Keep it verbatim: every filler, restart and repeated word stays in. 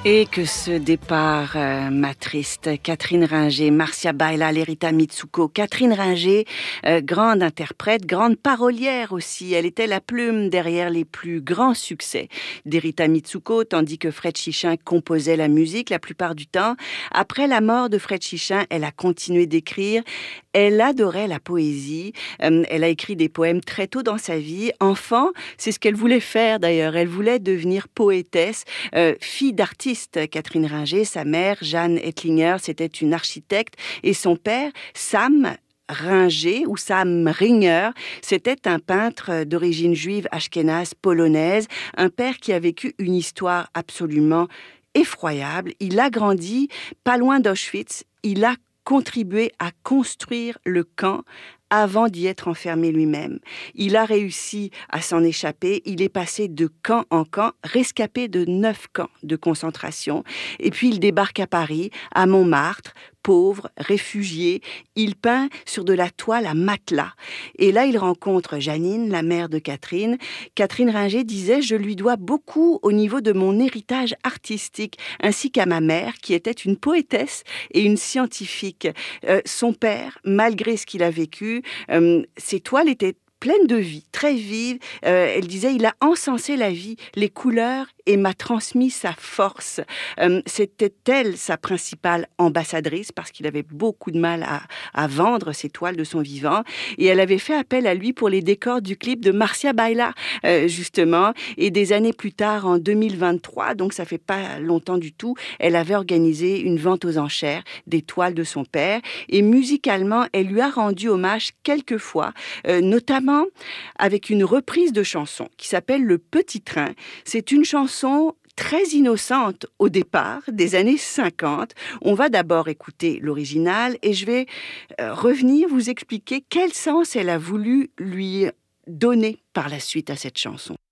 Et que ce départ euh, m'attriste. Catherine Ringer, Marcia Baila, Lerita Mitsuko. Catherine Ringer, euh, grande interprète, grande parolière aussi. Elle était la plume derrière les plus grands succès d'Erita Mitsuko, tandis que Fred Chichin composait la musique la plupart du temps. Après la mort de Fred Chichin, elle a continué d'écrire. Elle adorait la poésie. Euh, elle a écrit des poèmes très tôt dans sa vie. Enfant, c'est ce qu'elle voulait faire d'ailleurs. Elle voulait devenir poétesse, euh, fille d'artiste. Catherine Ringer, sa mère, Jeanne Ettlinger, c'était une architecte, et son père, Sam Ringer ou Sam Ringer, c'était un peintre d'origine juive ashkénaze polonaise, un père qui a vécu une histoire absolument effroyable. Il a grandi pas loin d'Auschwitz, il a contribué à construire le camp avant d'y être enfermé lui-même. Il a réussi à s'en échapper. Il est passé de camp en camp, rescapé de neuf camps de concentration. Et puis il débarque à Paris, à Montmartre, pauvre, réfugié. Il peint sur de la toile à matelas. Et là, il rencontre Janine, la mère de Catherine. Catherine Ringer disait « Je lui dois beaucoup au niveau de mon héritage artistique, ainsi qu'à ma mère, qui était une poétesse et une scientifique. Euh, son père, malgré ce qu'il a vécu, euh, ses toiles étaient pleines de vie, très vives. Euh, elle disait, il a encensé la vie, les couleurs, et m'a transmis sa force. Euh, c'était elle sa principale ambassadrice, parce qu'il avait beaucoup de mal à, à vendre ses toiles de son vivant. Et elle avait fait appel à lui pour les décors du clip de Marcia Baila, euh, justement. Et des années plus tard, en deux mille vingt-trois, donc ça fait pas longtemps du tout, elle avait organisé une vente aux enchères des toiles de son père. Et musicalement, elle lui a rendu hommage quelques fois, euh, notamment avec une reprise de chanson qui s'appelle Le Petit Train. C'est une chanson très innocente au départ, des années cinquante. On va d'abord écouter l'original et je vais euh, revenir vous expliquer quel sens elle a voulu lui donner par la suite à cette chanson.